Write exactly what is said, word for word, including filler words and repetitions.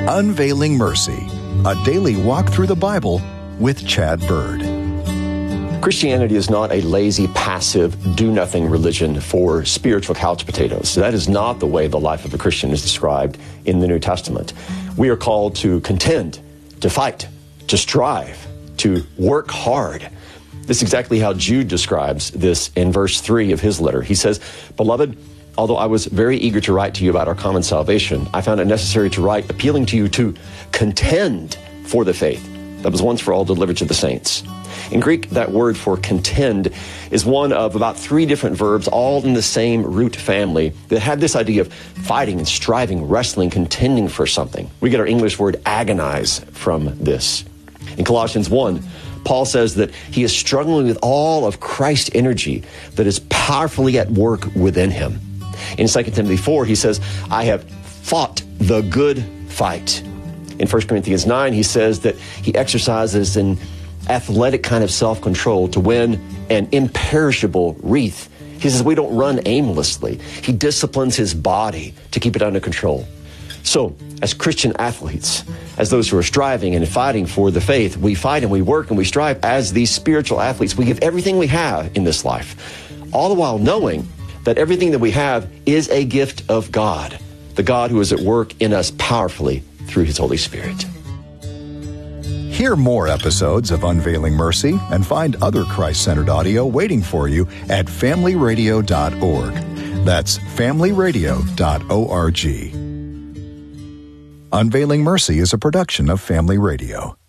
Unveiling Mercy, a daily walk through the Bible with Chad Bird. Christianity is not a lazy, passive, do-nothing religion for spiritual couch potatoes. That is not the way the life of a Christian is described in the New Testament. We are called to contend, to fight, to strive, to work hard. This is exactly how Jude describes this in verse three of his letter. He says, "Beloved, although I was very eager to write to you about our common salvation, I found it necessary to write appealing to you to contend for the faith that was once for all delivered to the saints." In Greek, that word for contend is one of about three different verbs, all in the same root family, that have this idea of fighting and striving, wrestling, contending for something. We get our English word agonize from this. In Colossians one, Paul says that he is struggling with all of Christ's energy that is powerfully at work within him. In Second Timothy four, he says, "I have fought the good fight." In First Corinthians nine, he says that he exercises an athletic kind of self-control to win an imperishable wreath. He says we don't run aimlessly. He disciplines his body to keep it under control. So, as Christian athletes, as those who are striving and fighting for the faith, we fight and we work and we strive as these spiritual athletes. We give everything we have in this life, all the while knowing that everything that we have is a gift of God, the God who is at work in us powerfully through his Holy Spirit. Hear more episodes of Unveiling Mercy and find other Christ-centered audio waiting for you at family radio dot org. That's family radio dot org. Unveiling Mercy is a production of Family Radio.